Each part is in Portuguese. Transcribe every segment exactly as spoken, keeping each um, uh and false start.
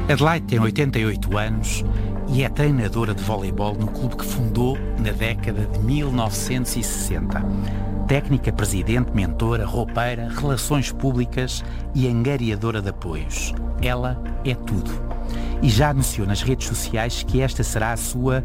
Adelaide tem oitenta e oito anos e é treinadora de voleibol no clube que fundou na década de mil novecentos e sessenta. Técnica, presidente, mentora, roupeira, relações públicas e angariadora de apoios. Ela é tudo. E já anunciou nas redes sociais que esta será a sua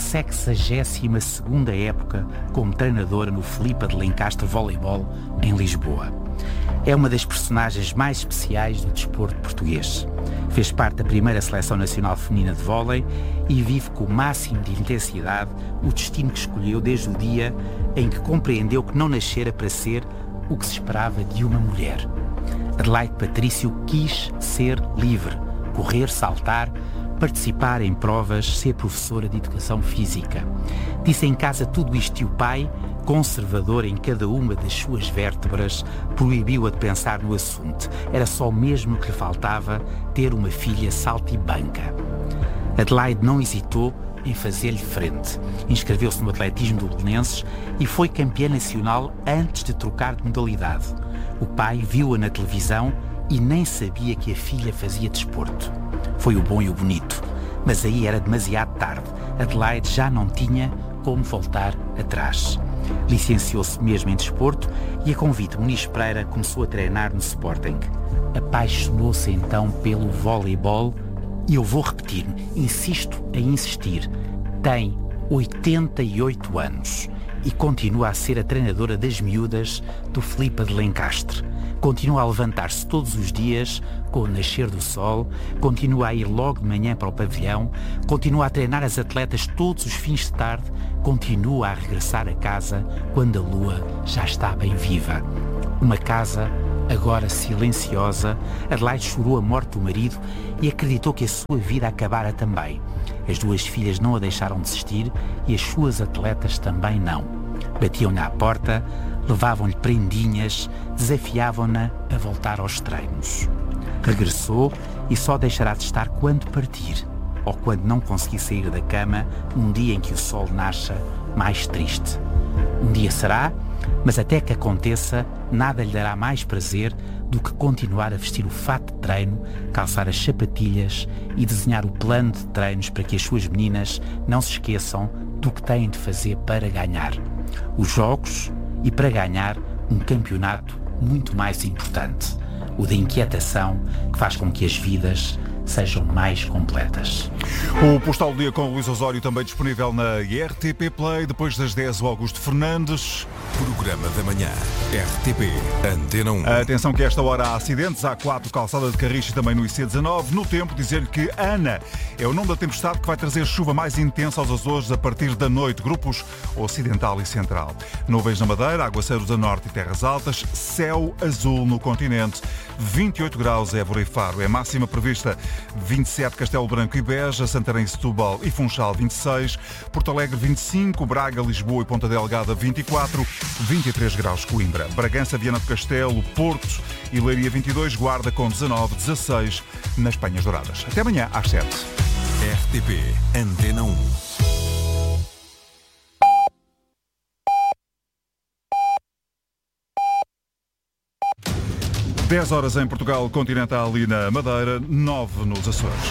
sexagésima segunda época como treinadora no Filipa de Lencastre Voleibol em Lisboa. É uma das personagens mais especiais do desporto português. Fez parte da primeira seleção nacional feminina de vôlei e vive com o máximo de intensidade o destino que escolheu desde o dia em que compreendeu que não nascera para ser o que se esperava de uma mulher. Adelaide Patrício quis ser livre, correr, saltar, participar em provas, ser professora de educação física. Disse em casa tudo isto e o pai, conservador em cada uma das suas vértebras, proibiu-a de pensar no assunto. Era só mesmo que lhe faltava ter uma filha saltibanca. Adelaide não hesitou em fazer-lhe frente. Inscreveu-se no atletismo do Belenenses e foi campeã nacional antes de trocar de modalidade. O pai viu-a na televisão e nem sabia que a filha fazia desporto. Foi o bom e o bonito, mas aí era demasiado tarde. Adelaide já não tinha como voltar atrás. Licenciou-se mesmo em desporto e, a convite de Muniz Pereira, começou a treinar no Sporting. Apaixonou-se então pelo voleibol e eu vou repetir, insisto em insistir, tem oitenta e oito anos e continua a ser a treinadora das miúdas do Filipa de Lencastre. Continua a levantar-se todos os dias com o nascer do sol, continua a ir logo de manhã para o pavilhão, continua a treinar as atletas todos os fins de tarde, continua a regressar a casa quando a lua já está bem viva. Uma casa agora silenciosa. Adelaide chorou a morte do marido e acreditou que a sua vida acabara também. As duas filhas não a deixaram desistir e as suas atletas também não. Batiam-lhe à porta, levavam-lhe prendinhas, desafiavam-na a voltar aos treinos. Regressou e só deixará de estar quando partir, ou quando não conseguir sair da cama um dia em que o sol nasça mais triste. Um dia será, mas até que aconteça, nada lhe dará mais prazer do que continuar a vestir o fato de treino, calçar as sapatilhas e desenhar o plano de treinos para que as suas meninas não se esqueçam do que têm de fazer para ganhar. Os jogos e, para ganhar, um campeonato muito mais importante, o da inquietação, que faz com que as vidas sejam mais completas. O Postal do Dia com o Luís Osório também disponível na R T P Play. Depois das dez, o Augusto Fernandes. Programa da manhã. R T P Antena um. Atenção que a esta hora há acidentes. A quatro, Calçada de Carris e também no I C dezanove. No tempo, dizer-lhe que Ana é o nome da tempestade que vai trazer chuva mais intensa aos Açores a partir da noite. Grupos Ocidental e Central. Nuvens na Madeira, aguaceiros a norte e terras altas. Céu azul no continente. vinte e oito graus Évora e Faro. É máxima prevista. vinte e sete Castelo Branco e Beja, Santarém, Setúbal e Funchal vinte e seis, Porto Alegre vinte e cinco, Braga, Lisboa e Ponta Delgada vinte e quatro, vinte e três graus Coimbra, Bragança, Viana do Castelo, Porto e Leiria vinte e dois, Guarda com dezanove, dezasseis nas Penhas Douradas. Até amanhã às sete. R T P Antena um. dez horas em Portugal Continental e na Madeira, nove nos Açores.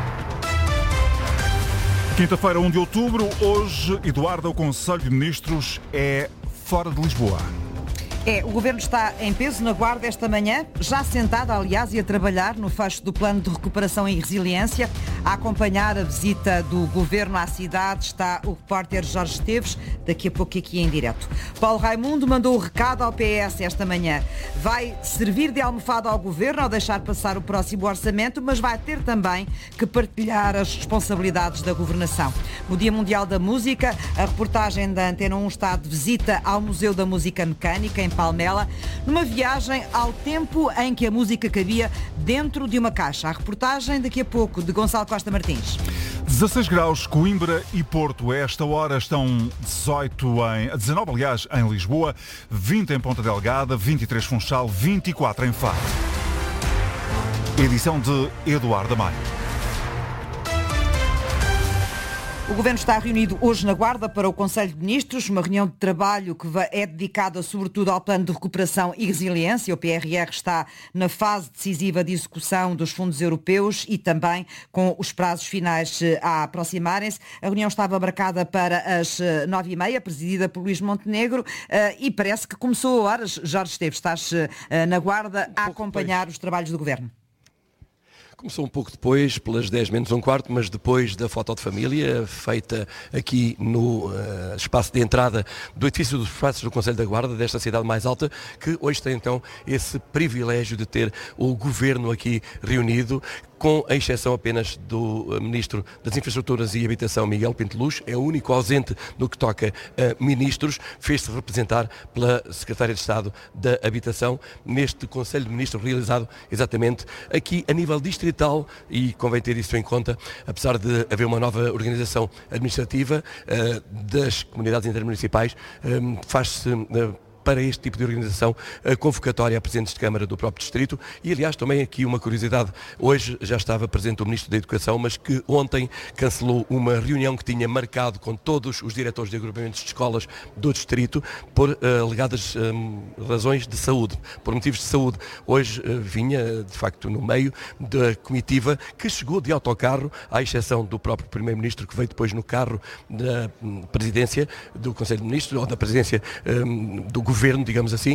Quinta-feira, um de outubro, hoje, Eduardo, o Conselho de Ministros é fora de Lisboa. É, o Governo está em peso na Guarda esta manhã, já sentado, aliás, e a trabalhar no fecho do Plano de Recuperação e Resiliência. A acompanhar a visita do Governo à cidade está o repórter Jorge Esteves, daqui a pouco aqui em direto. Paulo Raimundo mandou o recado ao P S esta manhã. Vai servir de almofada ao Governo ao deixar passar o próximo orçamento, mas vai ter também que partilhar as responsabilidades da governação. No Dia Mundial da Música, a reportagem da Antena um está de visita ao Museu da Música Mecânica, em Palmela, numa viagem ao tempo em que a música cabia dentro de uma caixa. A reportagem daqui a pouco, de Gonçalo Costa Martins. dezasseis graus, Coimbra e Porto. A esta hora estão dezoito em, dezanove, aliás, em Lisboa, vinte em Ponta Delgada, vinte e três Funchal, vinte e quatro em Faro. Edição de Eduardo Amaro. O Governo está reunido hoje na Guarda para o Conselho de Ministros, uma reunião de trabalho que é dedicada sobretudo ao Plano de Recuperação e Resiliência. O P R R está na fase decisiva de execução dos fundos europeus e também com os prazos finais a aproximarem-se. A reunião estava marcada para as nove e meia, presidida por Luís Montenegro, e parece que começou a horas. Jorge Esteves, estás na Guarda a acompanhar os trabalhos do Governo. Começou um pouco depois, pelas dez menos um quarto, mas depois da foto de família, feita aqui no uh, espaço de entrada do edifício dos espaços do Conselho da Guarda, desta cidade mais alta, que hoje tem então esse privilégio de ter o Governo aqui reunido, com a exceção apenas do Ministro das Infraestruturas e Habitação, Miguel Pinteluz, é o único ausente no que toca a ministros, fez-se representar pela Secretária de Estado da Habitação neste Conselho de Ministros realizado exatamente aqui a nível distrital, e convém ter isso em conta, apesar de haver uma nova organização administrativa uh, das comunidades intermunicipais, um, faz-se uh, para este tipo de organização a convocatória a presidentes de Câmara do próprio Distrito. E aliás também aqui uma curiosidade, hoje já estava presente o Ministro da Educação, mas que ontem cancelou uma reunião que tinha marcado com todos os diretores de agrupamentos de escolas do Distrito por uh, alegadas um, razões de saúde, por motivos de saúde. Hoje uh, vinha de facto no meio da comitiva que chegou de autocarro, à exceção do próprio Primeiro-Ministro, que veio depois no carro da um, presidência do Conselho de Ministros, ou da presidência um, do Governo, digamos assim.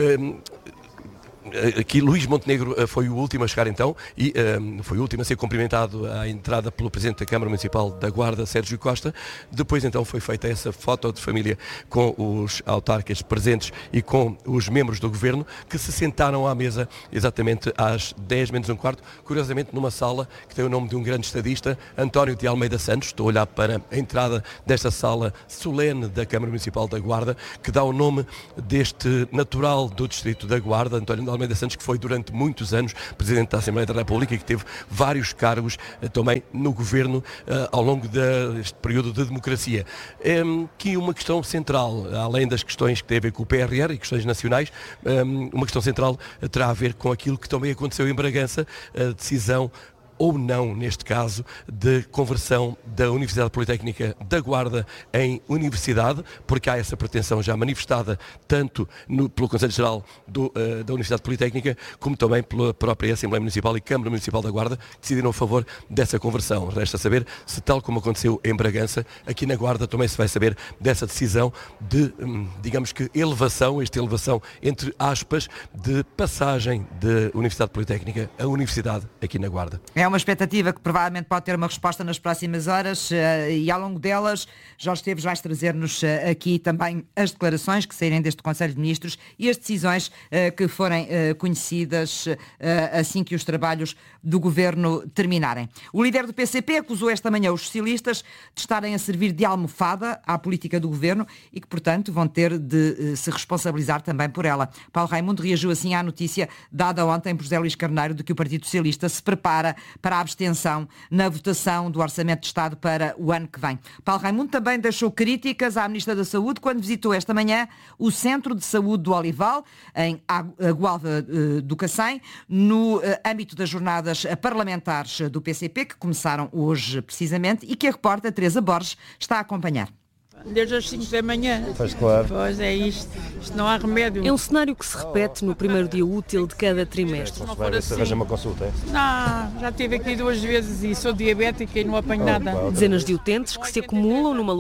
Aqui Luís Montenegro foi o último a chegar então e um, foi o último a ser cumprimentado à entrada pelo Presidente da Câmara Municipal da Guarda, Sérgio Costa. Depois então foi feita essa foto de família com os autarcas presentes e com os membros do Governo, que se sentaram à mesa exatamente às dez menos um quarto, curiosamente numa sala que tem o nome de um grande estadista, António de Almeida Santos. Estou a olhar para a entrada desta sala solene da Câmara Municipal da Guarda, que dá o nome deste natural do Distrito da Guarda, António de Almeida Santos, que foi durante muitos anos Presidente da Assembleia da República e que teve vários cargos uh, também no Governo uh, ao longo deste período de democracia. Um, que uma questão central, além das questões que têm a ver com o P R R e questões nacionais, um, uma questão central uh, terá a ver com aquilo que também aconteceu em Bragança, a decisão ou não, neste caso, de conversão da Universidade Politécnica da Guarda em universidade, porque há essa pretensão já manifestada tanto no, pelo Conselho Geral do, uh, da Universidade Politécnica, como também pela própria Assembleia Municipal e Câmara Municipal da Guarda, que decidiram a favor dessa conversão. Resta saber se, tal como aconteceu em Bragança, aqui na Guarda também se vai saber dessa decisão de, hum, digamos que, elevação, esta elevação entre aspas, de passagem da Universidade Politécnica à Universidade aqui na Guarda. É uma expectativa que provavelmente pode ter uma resposta nas próximas horas e ao longo delas, Jorge Esteves, vais trazer-nos aqui também as declarações que saírem deste Conselho de Ministros e as decisões que forem conhecidas assim que os trabalhos do Governo terminarem. O líder do P C P acusou esta manhã os socialistas de estarem a servir de almofada à política do Governo e que, portanto, vão ter de se responsabilizar também por ela. Paulo Raimundo reagiu assim à notícia dada ontem por José Luís Carneiro de que o Partido Socialista se prepara para a abstenção na votação do Orçamento de Estado para o ano que vem. Paulo Raimundo também deixou críticas à Ministra da Saúde quando visitou esta manhã o Centro de Saúde do Olival, em Gualva do Cacém, no âmbito das jornadas parlamentares do P C P, que começaram hoje precisamente e que a repórter Teresa Borges está a acompanhar. Desde as cinco da manhã. Pois claro. Pois é isto. Isto não há remédio. É um cenário que se repete no primeiro dia útil de cada trimestre. Se vai ver se arranja uma consulta, é? Não, já estive aqui duas vezes e sou diabética e não apanho nada. Dezenas de utentes que se acumulam numa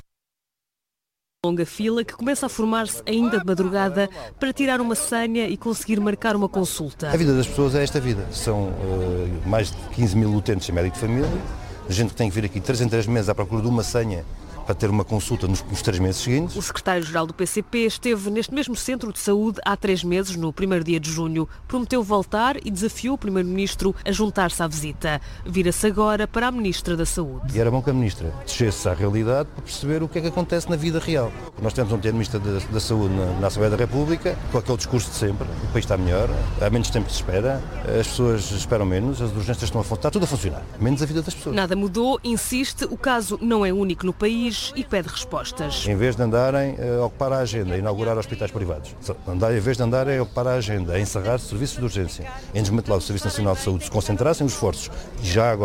longa fila que começa a formar-se ainda de madrugada para tirar uma senha e conseguir marcar uma consulta. A vida das pessoas é esta vida. São uh, mais de quinze mil utentes em médico de família, gente que tem que vir aqui três em três meses à procura de uma senha para ter uma consulta nos, nos três meses seguintes. O secretário-geral do P C P esteve neste mesmo centro de saúde há três meses, no primeiro dia de junho. Prometeu voltar e desafiou o primeiro-ministro a juntar-se à visita. Vira-se agora para a ministra da Saúde. E era bom que a ministra descesse à realidade para perceber o que é que acontece na vida real. Nós temos um ministro da, da Saúde na, na Assembleia da República, com aquele discurso de sempre, o país está melhor, há menos tempo de espera, as pessoas esperam menos, as urgências estão a funcionar, está tudo a funcionar, menos a vida das pessoas. Nada mudou, insiste, o caso não é único no país e pede respostas. Em vez de andarem a ocupar a agenda, a inaugurar hospitais privados, em vez de andarem a ocupar a agenda, a encerrar serviços de urgência, em desmantelar o Serviço Nacional de Saúde, se concentrassem os esforços, já agora,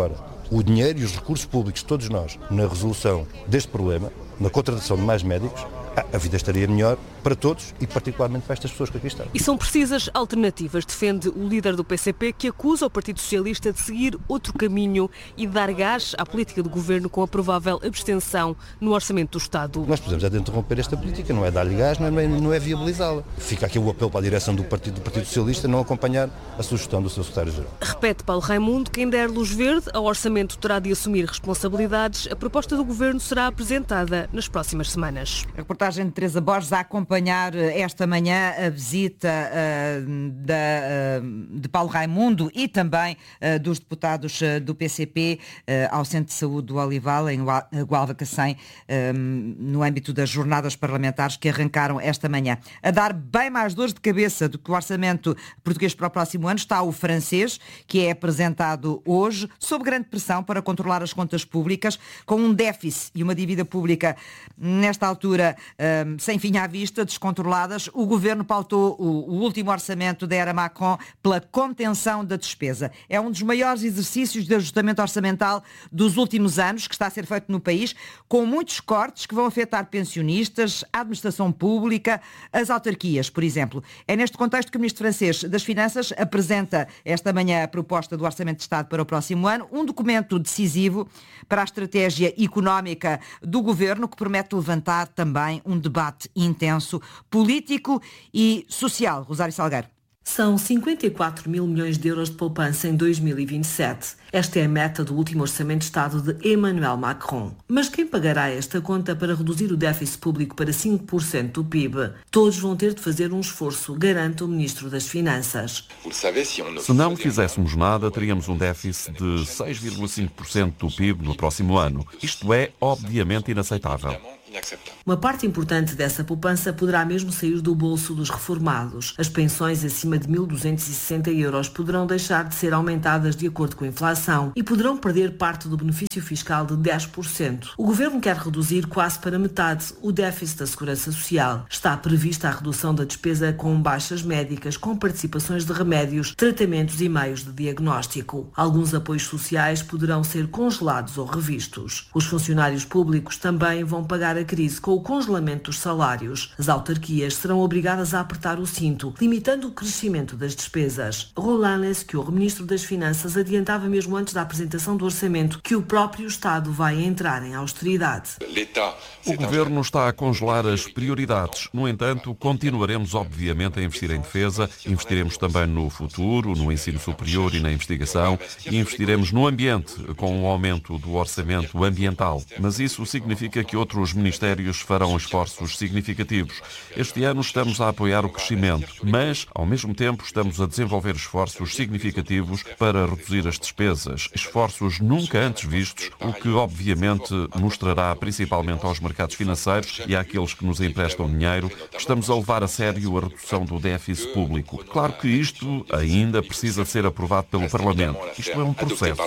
o dinheiro e os recursos públicos de todos nós na resolução deste problema, na contratação de mais médicos, a vida estaria melhor para todos e particularmente para estas pessoas que aqui estão. E são precisas alternativas, defende o líder do P C P, que acusa o Partido Socialista de seguir outro caminho e de dar gás à política do Governo com a provável abstenção no Orçamento do Estado. Nós precisamos é de interromper esta política, não é dar-lhe gás, não é, não é viabilizá-la. Fica aqui o apelo para a direção do Partido, do Partido Socialista não acompanhar a sugestão do seu secretário-geral. Repete Paulo Raimundo, quem der luz verde ao Orçamento terá de assumir responsabilidades. A proposta do Governo será apresentada nas próximas semanas. A reportagem de Teresa Borges a acompanhar esta manhã a visita uh, da, uh, de Paulo Raimundo e também uh, dos deputados uh, do P C P uh, ao Centro de Saúde do Olival, em Gualva Cacém, uh, no âmbito das jornadas parlamentares que arrancaram esta manhã. A dar bem mais dores de cabeça do que o orçamento português para o próximo ano está o francês, que é apresentado hoje, sob grande pressão para controlar as contas públicas, com um déficit e uma dívida pública nesta altura um, sem fim à vista, descontroladas. O Governo pautou o, o último orçamento da era Macron pela contenção da despesa. É um dos maiores exercícios de ajustamento orçamental dos últimos anos que está a ser feito no país, com muitos cortes que vão afetar pensionistas, a administração pública, as autarquias, por exemplo. É neste contexto que o Ministro francês das Finanças apresenta esta manhã a proposta do Orçamento de Estado para o próximo ano, um documento decisivo para a estratégia económica do Governo, que promete levantar também um debate intenso, político e social. Rosário Salgueiro. São cinquenta e quatro mil milhões de euros de poupança em dois mil e vinte e sete. Esta é a meta do último Orçamento de Estado de Emmanuel Macron. Mas quem pagará esta conta para reduzir o déficit público para cinco por cento do P I B? Todos vão ter de fazer um esforço, garante o Ministro das Finanças. Se não fizéssemos nada, teríamos um déficit de seis vírgula cinco por cento do P I B no próximo ano. Isto é, obviamente, inaceitável. Uma parte importante dessa poupança poderá mesmo sair do bolso dos reformados. As pensões acima de mil duzentos e sessenta euros poderão deixar de ser aumentadas de acordo com a inflação e poderão perder parte do benefício fiscal de dez por cento. O Governo quer reduzir quase para metade o déficit da Segurança Social. Está prevista a redução da despesa com baixas médicas, com participações de remédios, tratamentos e meios de diagnóstico. Alguns apoios sociais poderão ser congelados ou revistos. Os funcionários públicos também vão pagar a crise com o congelamento dos salários. As autarquias serão obrigadas a apertar o cinto, limitando o crescimento das despesas. Roland Lescure, Ministro das Finanças, adiantava mesmo antes da apresentação do orçamento que o próprio Estado vai entrar em austeridade. O Governo está a congelar as prioridades. No entanto, continuaremos obviamente a investir em defesa, investiremos também no futuro, no ensino superior e na investigação e investiremos no ambiente, com o aumento do orçamento ambiental. Mas isso significa que outros ministérios farão esforços significativos. Este ano estamos a apoiar o crescimento, mas, ao mesmo tempo, estamos a desenvolver esforços significativos para reduzir as despesas, esforços nunca antes vistos, o que obviamente mostrará principalmente aos mercados financeiros e àqueles que nos emprestam dinheiro que estamos a levar a sério a redução do déficit público. Claro que isto ainda precisa ser aprovado pelo Parlamento. Isto é um processo.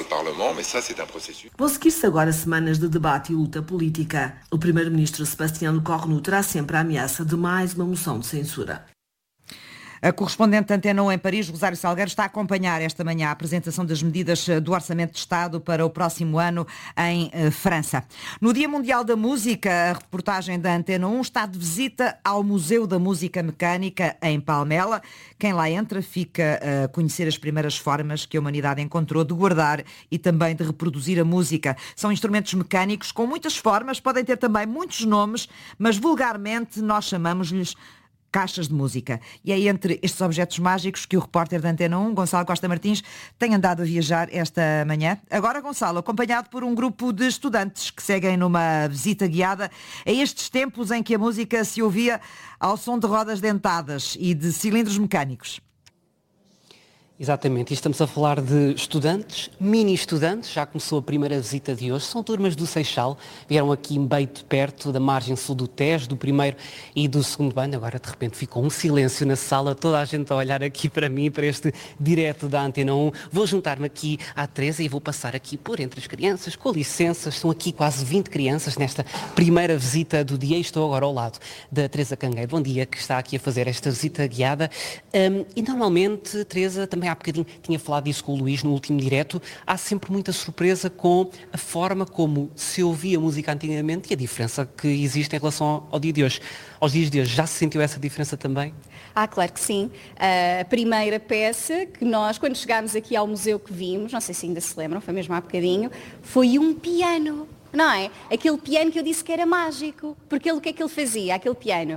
Vão seguir-se agora semanas de debate e luta política. O Primeiro-Ministro Sebastião Cornu terá sempre a ameaça de mais uma moção de censura. A correspondente da Antena um em Paris, Rosário Salgueiro, está a acompanhar esta manhã a apresentação das medidas do Orçamento de Estado para o próximo ano em eh, França. No Dia Mundial da Música, a reportagem da Antena um está de visita ao Museu da Música Mecânica em Palmela. Quem lá entra fica a conhecer as primeiras formas que a humanidade encontrou de guardar e também de reproduzir a música. São instrumentos mecânicos com muitas formas, podem ter também muitos nomes, mas vulgarmente nós chamamos-lhes caixas de música. E é entre estes objetos mágicos que o repórter da Antena um, Gonçalo Costa Martins, tem andado a viajar esta manhã. Agora, Gonçalo, acompanhado por um grupo de estudantes que seguem numa visita guiada a estes tempos em que a música se ouvia ao som de rodas dentadas e de cilindros mecânicos. Exatamente, e estamos a falar de estudantes, mini-estudantes, já começou a primeira visita de hoje, são turmas do Seixal, vieram aqui bem de perto da margem sul do Tejo, do primeiro e do segundo ano, agora de repente ficou um silêncio na sala, toda a gente a olhar aqui para mim, para este direto da Antena um, vou juntar-me aqui à Teresa e vou passar aqui por entre as crianças, com licenças, são aqui quase vinte crianças nesta primeira visita do dia e estou agora ao lado da Teresa Cangueiro, bom dia, que está aqui a fazer esta visita guiada, um, e normalmente, Teresa, também também há bocadinho tinha falado disso com o Luís no último direto, há sempre muita surpresa com a forma como se ouvia música antigamente e a diferença que existe em relação ao, ao dia de hoje. Aos dias de hoje, já se sentiu essa diferença também? Ah, claro que sim. A primeira peça que nós, quando chegámos aqui ao museu que vimos, não sei se ainda se lembram, foi mesmo há bocadinho, foi um piano, não é? Aquele piano que eu disse que era mágico. Porque ele, o que é que ele fazia, aquele piano?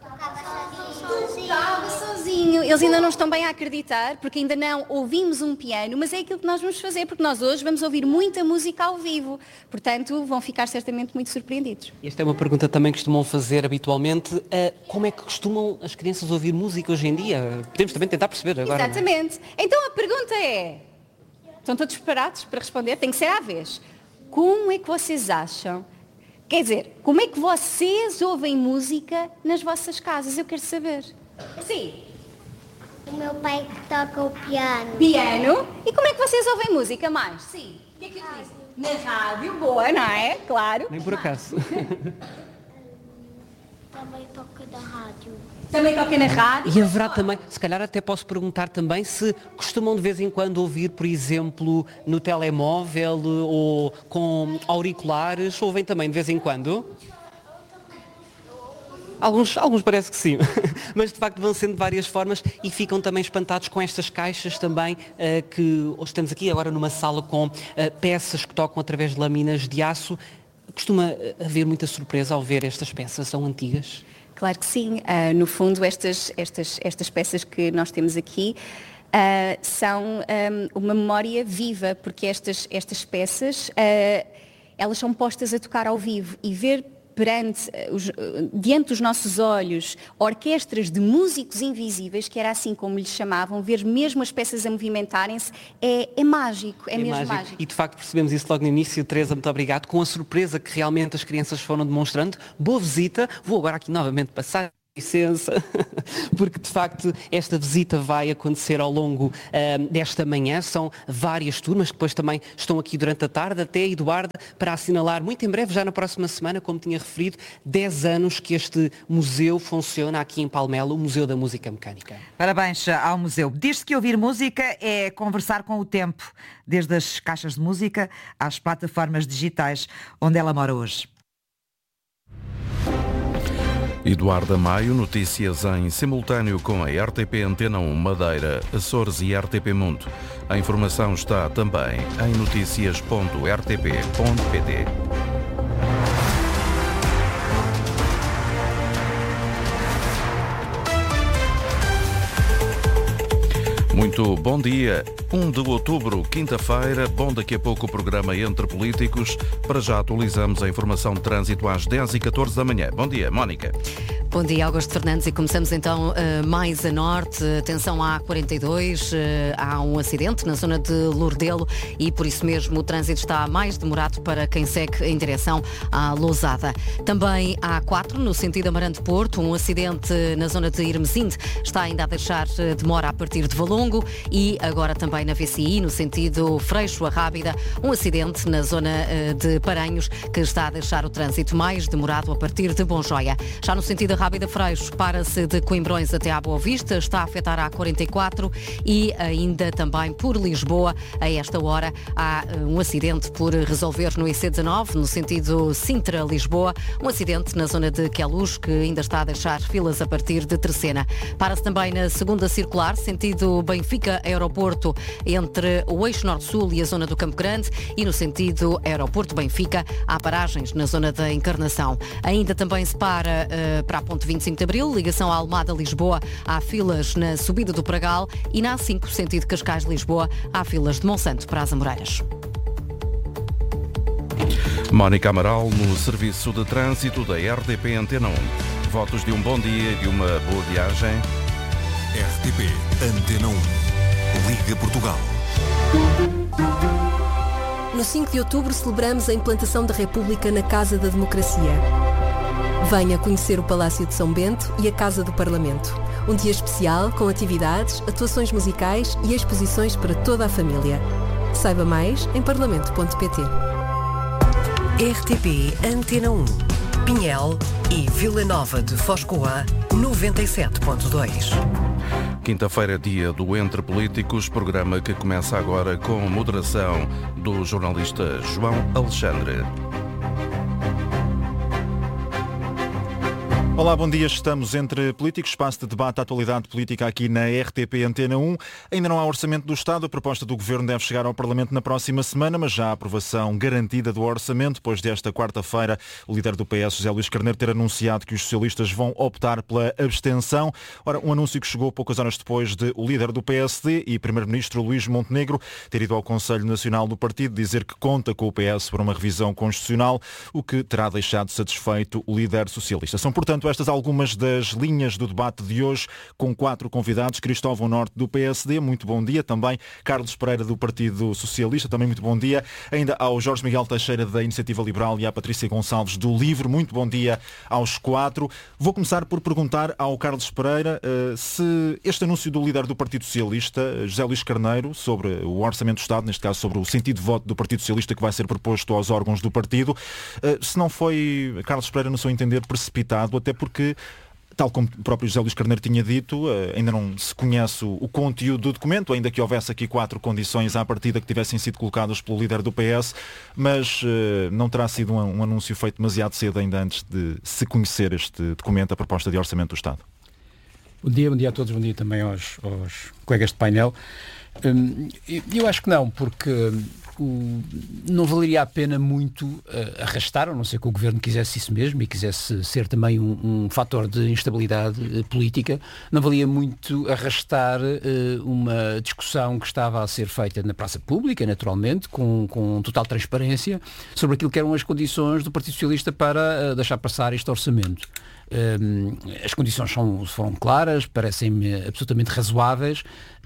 Tocava sozinho. Eles ainda não estão bem a acreditar, porque ainda não ouvimos um piano, mas é aquilo que nós vamos fazer, porque nós hoje vamos ouvir muita música ao vivo. Portanto, vão ficar certamente muito surpreendidos. Esta é uma pergunta também que costumam fazer habitualmente. Como é que costumam as crianças ouvir música hoje em dia? Podemos também tentar perceber agora. Exatamente. Então a pergunta é, estão todos preparados para responder? Tem que ser à vez. Como é que vocês acham? Quer dizer, como é que vocês ouvem música nas vossas casas? Eu quero saber. Sim. O meu pai que toca o piano. Piano? E como é que vocês ouvem música mais? Sim. O que é que eu disse? Na rádio, boa, não é? Claro. Nem por acaso. Também toca na rádio. Também toca na rádio? E haverá também, se calhar até posso perguntar também se costumam de vez em quando ouvir, por exemplo, no telemóvel ou com auriculares, ouvem também de vez em quando? Alguns, alguns parece que sim, mas de facto vão sendo de várias formas e ficam também espantados com estas caixas também, uh, que hoje estamos aqui agora numa sala com uh, peças que tocam através de lâminas de aço. Costuma haver muita surpresa ao ver estas peças, são antigas? Claro que sim. Uh, no fundo, estas, estas, estas peças que nós temos aqui uh, são um, uma memória viva, porque estas, estas peças, uh, elas são postas a tocar ao vivo e ver perante, os, diante dos nossos olhos, orquestras de músicos invisíveis, que era assim como lhes chamavam, ver mesmo as peças a movimentarem-se, é, é mágico, é, é mesmo mágico. mágico. E de facto percebemos isso logo no início. Teresa, muito obrigado, com a surpresa que realmente as crianças foram demonstrando. Boa visita, vou agora aqui novamente passar. Licença, porque de facto esta visita vai acontecer ao longo uh, desta manhã. São várias turmas que depois também estão aqui durante a tarde, até Eduardo, para assinalar muito em breve, já na próxima semana, como tinha referido, dez anos que este museu funciona aqui em Palmela, o Museu da Música Mecânica. Parabéns ao museu. Diz-se que ouvir música é conversar com o tempo, desde as caixas de música às plataformas digitais onde ela mora hoje. Eduardo Amaio, notícias em simultâneo com a R T P Antena um Madeira, Açores e R T P Mundo. A informação está também em notícias ponto r t p ponto p t. Muito bom dia. um de outubro, quinta-feira. Bom, daqui a pouco o programa Entre Políticos. Para já atualizamos a informação de trânsito às dez e catorze da manhã. Bom dia, Mónica. Bom dia, Augusto Fernandes, e começamos então uh, mais a norte. Atenção à A quarenta e dois, uh, há um acidente na zona de Lourdelo e por isso mesmo o trânsito está mais demorado para quem segue em direção à Lousada. Também a A quatro, no sentido Amarante-Porto, um acidente na zona de Irmesinde está ainda a deixar uh, demora a partir de Valongo, e agora também na V C I, no sentido Freixo-Arrábida, um acidente na zona uh, de Paranhos que está a deixar o trânsito mais demorado a partir de Bonjoia. Já no sentido Rábida Freixo, para-se de Coimbrões até à Boa Vista, está a afetar a A quarenta e quatro e ainda também por Lisboa. A esta hora há um acidente por resolver no I C dezanove, no sentido Sintra-Lisboa, um acidente na zona de Queluz que ainda está a deixar filas a partir de Terceira. Para-se também na segunda circular, sentido Benfica-Aeroporto, entre o eixo Norte-Sul e a zona do Campo Grande, e no sentido Aeroporto-Benfica há paragens na zona da Encarnação. Ainda também se para uh, para a Ponte vinte e cinco de Abril, ligação à Almada-Lisboa, há filas na subida do Pragal, e na A cinco, sentido Cascais-Lisboa, há filas de Monsanto para as Amoreiras. Mónica Amaral, no Serviço de Trânsito da R T P Antena um. Votos de um bom dia e de uma boa viagem. R T P Antena um. Liga Portugal. No cinco de outubro celebramos a implantação da República na Casa da Democracia. Venha conhecer o Palácio de São Bento e a Casa do Parlamento. Um dia especial com atividades, atuações musicais e exposições para toda a família. Saiba mais em parlamento ponto pt. R T P Antena um. Pinhel e Vila Nova de Foscoa, noventa e sete ponto dois. Quinta-feira, dia do Entre Políticos, programa que começa agora com moderação do jornalista João Alexandre. Olá, bom dia. Estamos entre políticos, espaço de debate à atualidade política aqui na R T P Antena um. Ainda não há orçamento do Estado. A proposta do Governo deve chegar ao Parlamento na próxima semana, mas já há aprovação garantida do orçamento, depois desta quarta-feira o líder do P S, José Luís Carneiro, ter anunciado que os socialistas vão optar pela abstenção. Ora, um anúncio que chegou poucas horas depois de o líder do P S D e primeiro-ministro Luís Montenegro ter ido ao Conselho Nacional do Partido dizer que conta com o P S para uma revisão constitucional, o que terá deixado satisfeito o líder socialista. São, portanto, estas algumas das linhas do debate de hoje, com quatro convidados. Cristóvão Norte, do P S D, muito bom dia. Também Carlos Pereira, do Partido Socialista, também muito bom dia. Ainda ao Jorge Miguel Teixeira, da Iniciativa Liberal, e à Patrícia Gonçalves, do LIVRE, muito bom dia aos quatro. Vou começar por perguntar ao Carlos Pereira uh, se este anúncio do líder do Partido Socialista, José Luís Carneiro, sobre o Orçamento do Estado, neste caso sobre o sentido de voto do Partido Socialista que vai ser proposto aos órgãos do partido, uh, se não foi, Carlos Pereira, no seu entender, precipitado, até porque, tal como o próprio José Luís Carneiro tinha dito, ainda não se conhece o conteúdo do documento, ainda que houvesse aqui quatro condições à partida que tivessem sido colocadas pelo líder do P S, mas não terá sido um, um anúncio feito demasiado cedo ainda antes de se conhecer este documento, a proposta de Orçamento do Estado. Bom dia, bom dia a todos, bom dia também aos, aos colegas de painel. Hum, eu acho que não, porque o, não valeria a pena muito uh, arrastar, a não ser que o Governo quisesse isso mesmo e quisesse ser também um, um fator de instabilidade uh, política, não valia muito arrastar uh, uma discussão que estava a ser feita na praça pública, naturalmente, com, com total transparência, sobre aquilo que eram as condições do Partido Socialista para uh, deixar passar este orçamento. Um, as condições são, foram claras, parecem-me absolutamente razoáveis.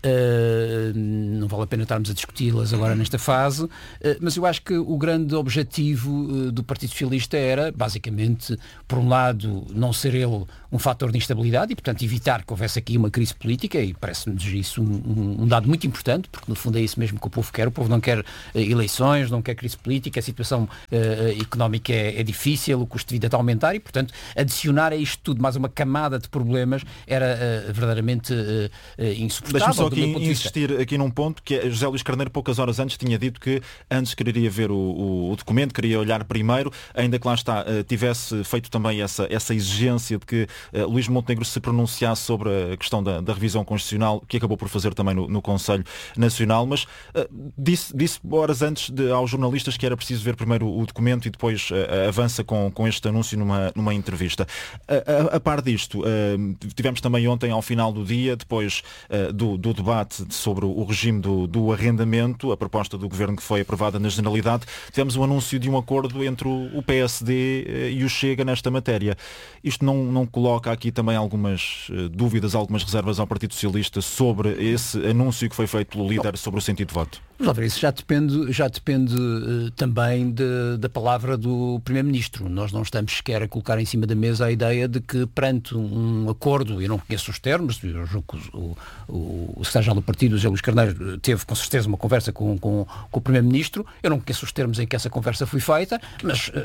Uh, não vale a pena estarmos a discuti-las agora nesta fase, uh, mas eu acho que o grande objetivo uh, do Partido Socialista era, basicamente, por um lado, não ser ele um fator de instabilidade e, portanto, evitar que houvesse aqui uma crise política, e parece-nos isso um, um, um dado muito importante, porque no fundo é isso mesmo que o povo quer. O povo não quer uh, eleições, não quer crise política, a situação uh, económica é, é difícil, o custo de vida está a aumentar e, portanto, adicionar a isto tudo mais uma camada de problemas era uh, verdadeiramente uh, uh, insuportável. Deixa-me só aqui insistir aqui num ponto, que é, José Luís Carneiro poucas horas antes tinha dito que antes queria ver o, o, o documento, queria olhar primeiro, ainda que lá está, uh, tivesse feito também essa, essa exigência de que uh, Luís Montenegro se pronunciasse sobre a questão da, da revisão constitucional, que acabou por fazer também no, no Conselho Nacional, mas uh, disse, disse horas antes de, aos jornalistas que era preciso ver primeiro o, o documento e depois uh, avança com, com este anúncio numa, numa entrevista. Uh, a, a par disto, uh, tivemos também ontem, ao final do dia, depois uh, do, do debate sobre o regime do, do arrendamento, a proposta do Governo que foi aprovada na Generalidade, tivemos um anúncio de um acordo entre o P S D e o Chega nesta matéria. Isto não, não coloca aqui também algumas uh, dúvidas, algumas reservas ao Partido Socialista sobre esse anúncio que foi feito pelo líder sobre o sentido de voto? Vamos lá ver, isso já depende, já depende uh, também de, da palavra do Primeiro-Ministro. Nós não estamos sequer a colocar em cima da mesa a ideia de que, perante um acordo, eu não conheço os termos, eu julgo que o, o, o secretário-geral do Partido, José Luís Carneiro, teve com certeza uma conversa com, com, com o Primeiro-Ministro. Eu não conheço os termos em que essa conversa foi feita, mas uh,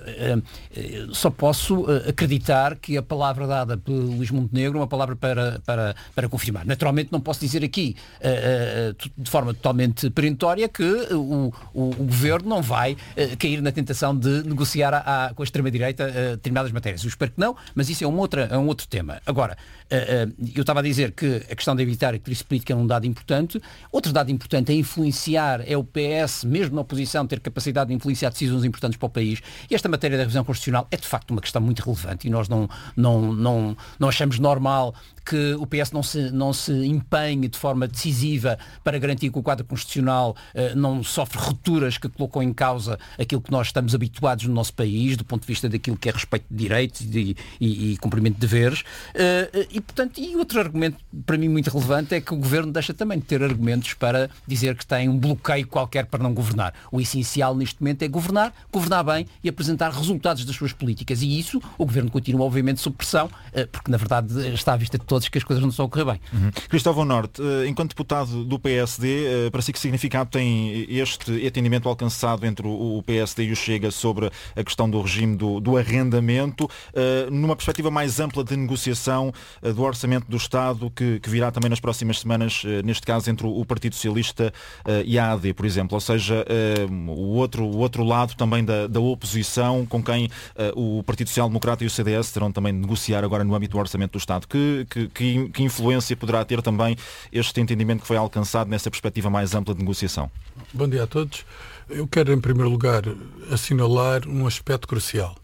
uh, só posso uh, acreditar que a palavra dada pelo Luís Montenegro é uma palavra para, para, para confirmar. Naturalmente não posso dizer aqui, uh, uh, de forma totalmente perentória, que o, o, o Governo não vai uh, cair na tentação de negociar a, a, com a extrema-direita uh, determinadas matérias. Eu espero que não, mas isso é um outro, é um outro tema. Agora, uh, uh, eu estava a dizer que a questão de evitar a crise política é um dado importante. Outro dado importante é influenciar, é o P S, mesmo na oposição, ter capacidade de influenciar decisões importantes para o país. E esta matéria da revisão constitucional é, de facto, uma questão muito relevante e nós não, não, não, não achamos normal que o P S não se, não se empenhe de forma decisiva para garantir que o quadro constitucional uh, não sofre rupturas que colocam em causa aquilo que nós estamos habituados no nosso país, do ponto de vista daquilo que é respeito de direitos e, e, e cumprimento de deveres. Uh, e, portanto, e outro argumento para mim muito relevante é que o Governo deixa também de ter argumentos para dizer que tem um bloqueio qualquer para não governar. O essencial neste momento é governar, governar bem e apresentar resultados das suas políticas. E isso o Governo continua, obviamente, sob pressão, uh, porque, na verdade, está à vista de todos que as coisas não estão a correr bem. Uhum. Cristóvão Norte, enquanto deputado do P S D, para si que significa ontem este entendimento alcançado entre o P S D e o Chega sobre a questão do regime do, do arrendamento, numa perspectiva mais ampla de negociação do Orçamento do Estado, que, que virá também nas próximas semanas, neste caso entre o Partido Socialista e a A D, por exemplo, ou seja, o outro, o outro lado também da, da oposição, com quem o Partido Social Democrata e o C D S terão também de negociar agora no âmbito do Orçamento do Estado. Que, que, que influência poderá ter também este entendimento que foi alcançado nessa perspectiva mais ampla de negociação? Bom dia a todos. Eu quero, em primeiro lugar, assinalar um aspecto crucial.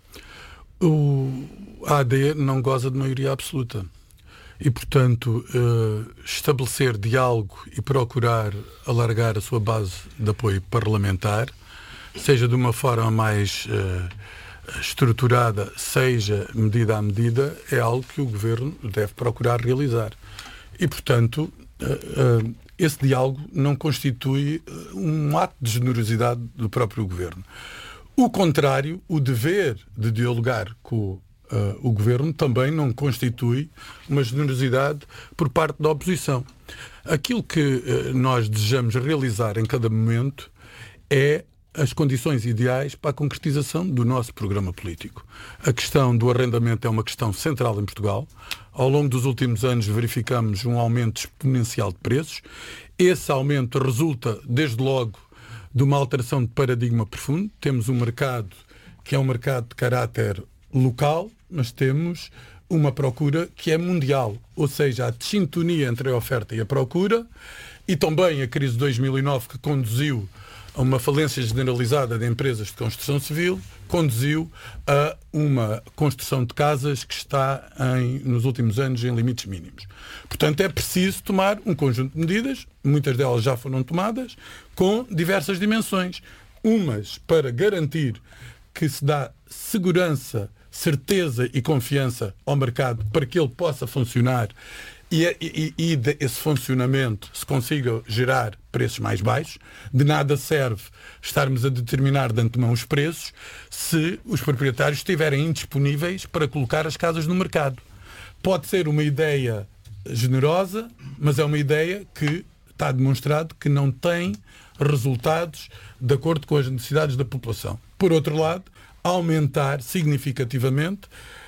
O A D não goza de maioria absoluta e, portanto, estabelecer diálogo e procurar alargar a sua base de apoio parlamentar, seja de uma forma mais estruturada, seja medida a medida, é algo que o Governo deve procurar realizar. E, portanto, esse diálogo não constitui um ato de generosidade do próprio Governo. O contrário, o dever de dialogar com uh, o Governo também não constitui uma generosidade por parte da oposição. Aquilo que uh, nós desejamos realizar em cada momento é as condições ideais para a concretização do nosso programa político. A questão do arrendamento é uma questão central em Portugal. Ao longo dos últimos anos verificamos um aumento exponencial de preços. Esse aumento resulta, desde logo, de uma alteração de paradigma profundo. Temos um mercado que é um mercado de caráter local, mas temos uma procura que é mundial. Ou seja, a desintonia entre a oferta e a procura, e também a crise de dois mil e nove, que conduziu a uma falência generalizada de empresas de construção civil, conduziu a uma construção de casas que está, em, nos últimos anos, em limites mínimos. Portanto, é preciso tomar um conjunto de medidas, muitas delas já foram tomadas, com diversas dimensões. Umas para garantir que se dá segurança, certeza e confiança ao mercado para que ele possa funcionar e, e, e desse funcionamento se consiga gerar preços mais baixos. De nada serve estarmos a determinar de antemão os preços se os proprietários estiverem indisponíveis para colocar as casas no mercado. Pode ser uma ideia generosa, mas é uma ideia que está demonstrado que não tem resultados de acordo com as necessidades da população. Por outro lado, aumentar significativamente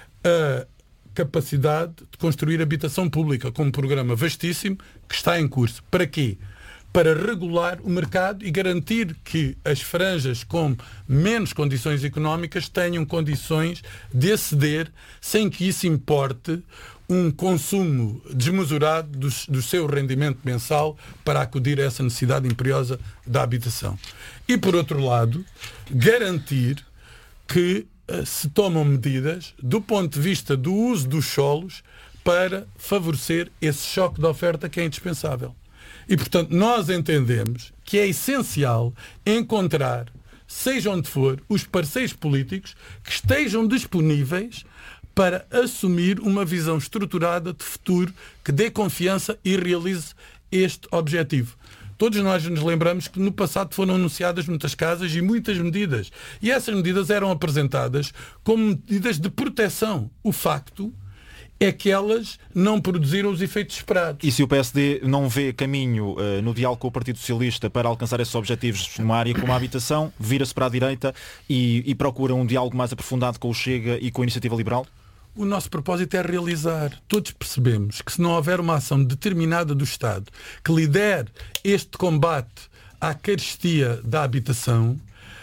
a capacidade de construir habitação pública, com um programa vastíssimo que está em curso. Para quê? Para regular o mercado e garantir que as franjas com menos condições económicas tenham condições de aceder sem que isso importe um consumo desmesurado do, do seu rendimento mensal para acudir a essa necessidade imperiosa da habitação. E, por outro lado, garantir que uh, se tomam medidas do ponto de vista do uso dos solos para favorecer esse choque de oferta que é indispensável. E, portanto, nós entendemos que é essencial encontrar, seja onde for, os parceiros políticos que estejam disponíveis para assumir uma visão estruturada de futuro que dê confiança e realize este objetivo. Todos nós nos lembramos que no passado foram anunciadas muitas casas e muitas medidas. E essas medidas eram apresentadas como medidas de proteção. O facto é que elas não produziram os efeitos esperados. E se o P S D não vê caminho uh, no diálogo com o Partido Socialista para alcançar esses objetivos numa área como a habitação, vira-se para a direita e, e procura um diálogo mais aprofundado com o Chega e com a Iniciativa Liberal? O nosso propósito é realizar. Todos percebemos que se não houver uma ação determinada do Estado que lidere este combate à carestia da habitação,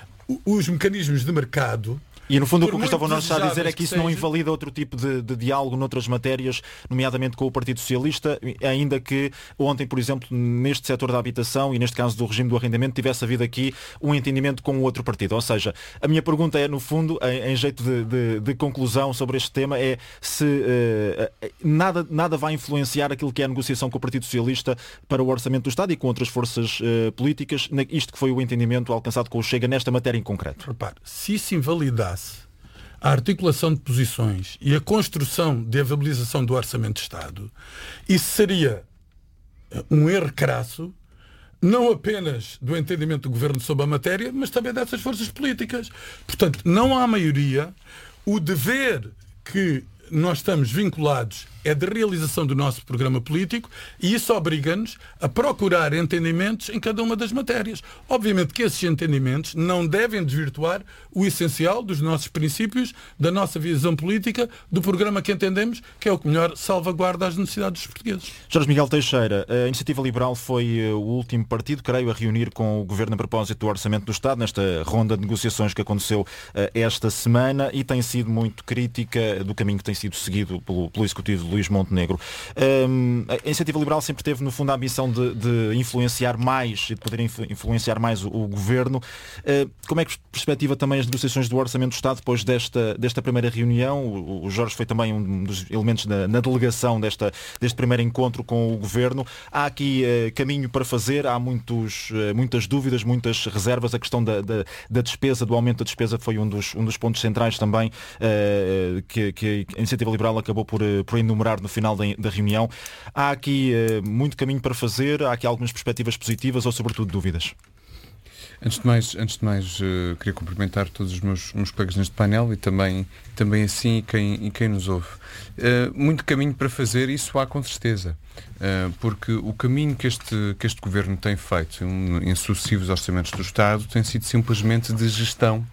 os mecanismos de mercado... E no fundo o que o Cristóvão Norte está a dizer é que isso não invalida outro tipo de, de diálogo noutras matérias, nomeadamente com o Partido Socialista, ainda que ontem, por exemplo, neste setor da habitação e neste caso do regime do arrendamento, tivesse havido aqui um entendimento com o outro partido. Ou seja, a minha pergunta é, no fundo, em, em jeito de, de, de conclusão sobre este tema, é se uh, nada, nada vai influenciar aquilo que é a negociação com o Partido Socialista para o Orçamento do Estado e com outras forças uh, políticas, isto que foi o entendimento alcançado com o Chega nesta matéria em concreto. Repare, se isso invalidasse a articulação de posições e a construção de viabilização do Orçamento de Estado, isso seria um erro crasso, não apenas do entendimento do Governo sobre a matéria, mas também dessas forças políticas. Portanto, não há maioria. O dever que nós estamos vinculados é de realização do nosso programa político e isso obriga-nos a procurar entendimentos em cada uma das matérias. Obviamente que esses entendimentos não devem desvirtuar o essencial dos nossos princípios, da nossa visão política, do programa que entendemos que é o que melhor salvaguarda as necessidades dos portugueses. Jorge Miguel Teixeira, a Iniciativa Liberal foi o último partido, creio, a reunir com o Governo a propósito do Orçamento do Estado, nesta ronda de negociações que aconteceu esta semana e tem sido muito crítica do caminho que tem sido seguido pelo, pelo Executivo de Luís Montenegro. Um, a Iniciativa Liberal sempre teve, no fundo, a ambição de, de influenciar mais e de poder influenciar mais o, o Governo. Uh, como é que perspectiva também as negociações do Orçamento do Estado depois desta, desta primeira reunião? O, o Jorge foi também um dos elementos na, na delegação desta, deste primeiro encontro com o Governo. Há aqui uh, caminho para fazer, há muitos, uh, muitas dúvidas, muitas reservas. A questão da, da, da despesa, do aumento da despesa foi um dos, um dos pontos centrais também uh, que, que a Iniciativa Liberal acabou por, por enumerar no final da, da reunião. Há aqui uh, muito caminho para fazer, há aqui algumas perspectivas positivas ou sobretudo dúvidas? Antes de mais, antes de mais uh, queria cumprimentar todos os meus, meus colegas neste painel e também, também assim e quem, e quem nos ouve. Uh, muito caminho para fazer, isso há com certeza. Uh, porque o caminho que este, que este Governo tem feito em, em sucessivos orçamentos do Estado tem sido simplesmente de gestão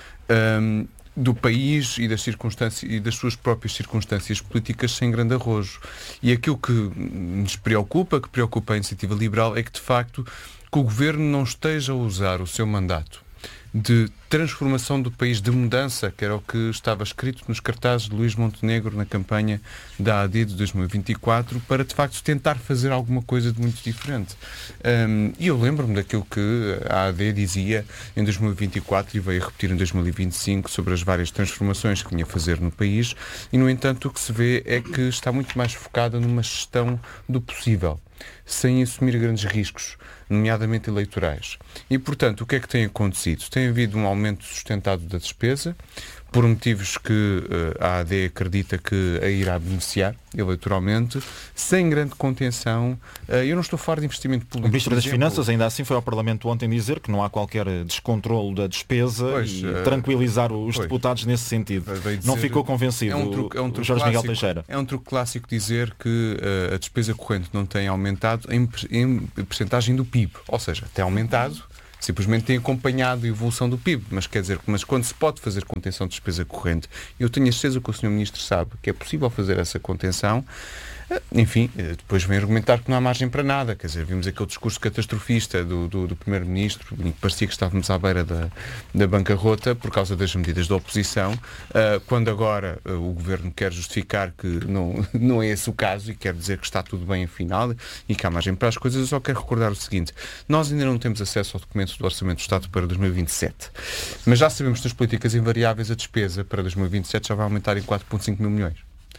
um, do país e das circunstâncias e das suas próprias circunstâncias políticas sem grande arrojo. E aquilo que nos preocupa, que preocupa a Iniciativa Liberal, é que de facto que o Governo não esteja a usar o seu mandato de transformação do país, de mudança, que era o que estava escrito nos cartazes de Luís Montenegro na campanha da A D de dois mil e vinte e quatro, para de facto tentar fazer alguma coisa de muito diferente. Um, e eu lembro-me daquilo que a A D dizia em dois mil e vinte e quatro e veio a repetir em dois mil e vinte e cinco sobre as várias transformações que vinha a fazer no país, e no entanto o que se vê é que está muito mais focada numa gestão do possível, sem assumir grandes riscos, nomeadamente eleitorais. E, portanto, o que é que tem acontecido? Tem havido um aumento sustentado da despesa, por motivos que uh, a A D acredita que a irá beneficiar eleitoralmente, sem grande contenção. Uh, eu não estou fora de investimento público. O Ministro das Finanças ainda assim foi ao Parlamento ontem dizer que não há qualquer descontrolo da despesa pois, e uh, tranquilizar os pois, deputados nesse sentido. Dizer, não ficou convencido é um truque, é um truque Jorge Miguel Teixeira. É um truque clássico dizer que uh, a despesa corrente não tem aumentado em, em percentagem do P I B. Ou seja, tem aumentado, simplesmente tem acompanhado a evolução do P I B, mas quer dizer, mas quando se pode fazer contenção de despesa corrente, eu tenho a certeza que o senhor Ministro sabe que é possível fazer essa contenção, enfim, depois vem argumentar que não há margem para nada, quer dizer, vimos aquele discurso catastrofista do, do, do Primeiro-Ministro, em que parecia que estávamos à beira da, da bancarrota por causa das medidas da oposição, uh, quando agora uh, o Governo quer justificar que não, não é esse o caso e quer dizer que está tudo bem afinal e que há margem para as coisas. Eu só quero recordar o seguinte: nós ainda não temos acesso ao documento do Orçamento do Estado para dois mil e vinte e sete, mas já sabemos que nas políticas invariáveis a despesa para dois mil e vinte e sete já vai aumentar em quatro vírgula cinco mil milhões.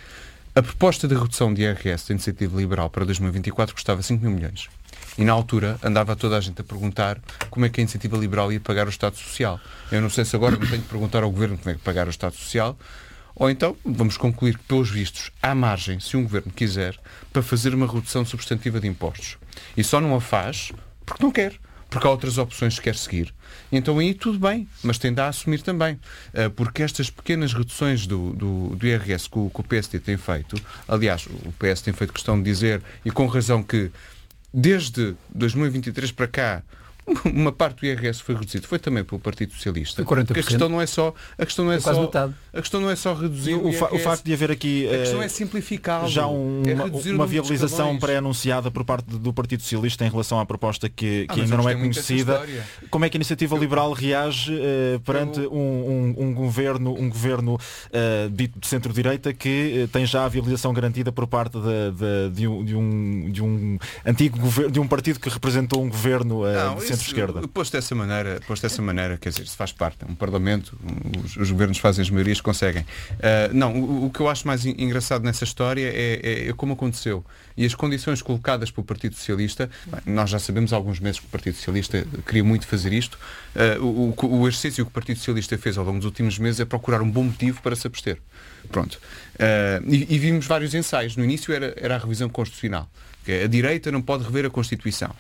A proposta de redução de I R S da Iniciativa Liberal para dois mil e vinte e quatro custava cinco mil milhões. E na altura andava toda a gente a perguntar como é que a Iniciativa Liberal ia pagar o Estado Social. Eu não sei se agora me tenho que perguntar ao Governo como é que pagar o Estado Social, ou então vamos concluir que, pelos vistos, há margem, se um Governo quiser, para fazer uma redução substantiva de impostos. E só não a faz porque não quer, porque há outras opções que quer seguir. E então aí tudo bem, mas tem de a assumir também. Porque estas pequenas reduções do, do, do I R S que o, que o P S D tem feito, aliás, o P S tem feito questão de dizer, e com razão, que desde dois mil e vinte e três para cá, uma parte do I R S foi reduzida, foi também pelo Partido Socialista. Foi quarenta por cento. Porque a questão não é só, a questão não é só, a questão não é só reduzir o, o, fa, o facto de haver aqui a questão é simplificá-lo. Já um, é uma, uma viabilização pré-anunciada por parte do Partido Socialista em relação à proposta que, que ah, ainda não é conhecida. Como é que a Iniciativa Liberal reage uh, perante Eu... um, um, um governo, um governo uh, dito de centro-direita que uh, tem já a viabilização garantida por parte de, de, de, um, de, um, de um antigo governo, de um partido que representou um governo uh, não, de centro-esquerda? Posto dessa maneira, posto dessa maneira, quer dizer, se faz parte, é um Parlamento, os, os governos fazem as maiorias, conseguem. Uh, não, o, o que eu acho mais engraçado nessa história é, é, é como aconteceu. E as condições colocadas pelo Partido Socialista, bem, nós já sabemos há alguns meses que o Partido Socialista queria muito fazer isto. Uh, o, o, o exercício que o Partido Socialista fez ao longo dos últimos meses é procurar um bom motivo para se abster. Pronto. Uh, e, e vimos vários ensaios. No início era, era a revisão constitucional. Que a direita não pode rever a Constituição.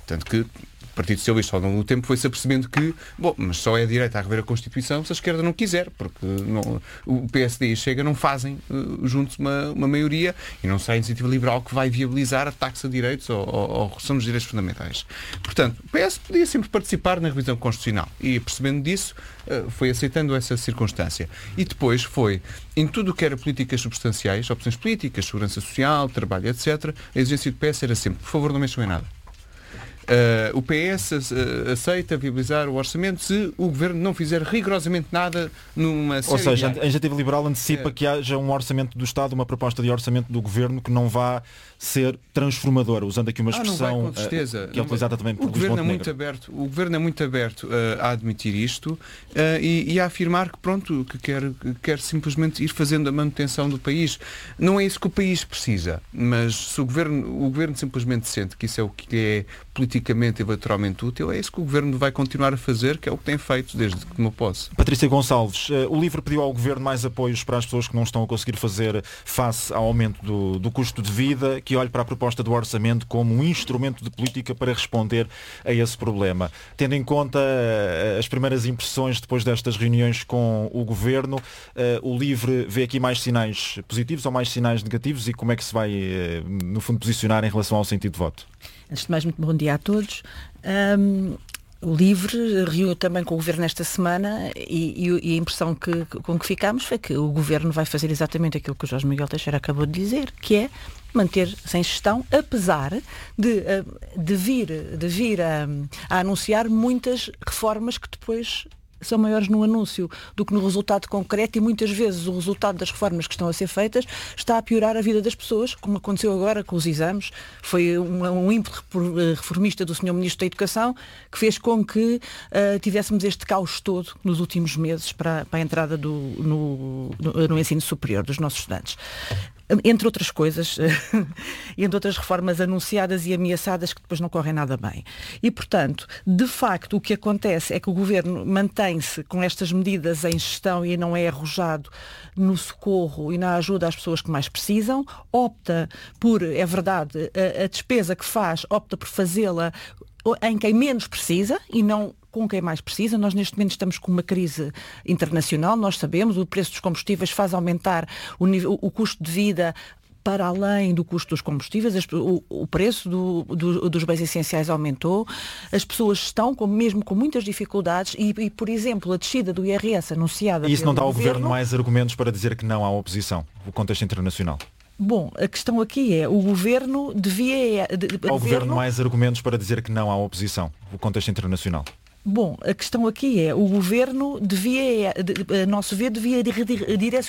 Tanto que o Partido Socialista ao longo do tempo foi-se apercebendo que, bom, mas só é a direita a rever a Constituição se a esquerda não quiser, porque não, o P S D e a Chega não fazem uh, juntos uma, uma maioria e não será a Iniciativa Liberal que vai viabilizar a taxa de direitos ou, ou, ou a redução dos direitos fundamentais. Portanto, o P S podia sempre participar na revisão constitucional e, percebendo disso, uh, foi aceitando essa circunstância. E depois foi, em tudo o que era políticas substanciais, opções políticas, segurança social, trabalho, etcétera, a exigência do P S era sempre, por favor, não mexam em nada. Uh, o P S uh, aceita viabilizar o orçamento se o Governo não fizer rigorosamente nada numa série. Ou seja, de... a Iniciativa Liberal antecipa é. que haja um orçamento do Estado, uma proposta de orçamento do Governo que não vá ser transformadora, usando aqui uma expressão ah, não vai, com certeza. Uh, que é utilizada também por o Governo é muito aberto, O Governo é muito aberto uh, a admitir isto uh, e, e a afirmar que, pronto, que quer, que quer simplesmente ir fazendo a manutenção do país. Não é isso que o país precisa, mas se o Governo, o governo simplesmente sente que isso é o que é politicamente e eleitoralmente útil, é isso que o Governo vai continuar a fazer, que é o que tem feito desde que tomou posse. Patrícia Gonçalves, uh, o LIVRE pediu ao Governo mais apoios para as pessoas que não estão a conseguir fazer face ao aumento do, do custo de vida, que olhe para a proposta do orçamento como um instrumento de política para responder a esse problema. Tendo em conta uh, as primeiras impressões depois destas reuniões com o Governo, uh, o LIVRE vê aqui mais sinais positivos ou mais sinais negativos e como é que se vai, uh, no fundo, posicionar em relação ao sentido de voto? Antes de mais, muito bom dia a todos. Um, o LIVRE reuniu também com o Governo esta semana e, e, e a impressão que, com que ficámos foi que o Governo vai fazer exatamente aquilo que o Jorge Miguel Teixeira acabou de dizer, que é manter-se em gestão, apesar de, de vir, de vir a, a anunciar muitas reformas que depois são maiores no anúncio do que no resultado concreto e muitas vezes o resultado das reformas que estão a ser feitas está a piorar a vida das pessoas, como aconteceu agora com os exames. Foi um, um ímpeto reformista do senhor Ministro da Educação que fez com que uh, tivéssemos este caos todo nos últimos meses para, para a entrada do, no, no, no ensino superior dos nossos estudantes. Entre outras coisas, entre outras reformas anunciadas e ameaçadas que depois não correm nada bem. E, portanto, de facto, o que acontece é que o Governo mantém-se com estas medidas em gestão e não é arrojado no socorro e na ajuda às pessoas que mais precisam, opta por, é verdade, a, a despesa que faz, opta por fazê-la em quem menos precisa e não com quem mais precisa. Nós neste momento estamos com uma crise internacional, nós sabemos, o preço dos combustíveis faz aumentar o, nível, o custo de vida para além do custo dos combustíveis, o, o preço do, do, dos bens essenciais aumentou, as pessoas estão com, mesmo com muitas dificuldades e, e, por exemplo, a descida do I R S anunciada E isso pelo não dá ao Governo, Governo mais argumentos para dizer que não à oposição, o contexto internacional? Bom, a questão aqui é, o Governo devia... De, de, ao governo... Governo mais argumentos para dizer que não à oposição, o contexto internacional? Bom, a questão aqui é, o Governo devia, a nosso ver, devia direcionar